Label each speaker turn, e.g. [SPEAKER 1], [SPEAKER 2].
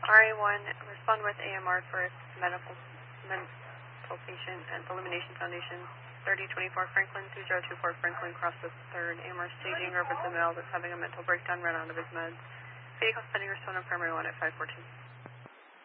[SPEAKER 1] RA1, respond with AMR for mental patient and Illumination Foundation, 3024 Franklin, 2024 Franklin, cross the 3rd. AMR staging over the male that's having a mental breakdown, run out of his meds. Vehicle spinning, respond on primary 1 at 514.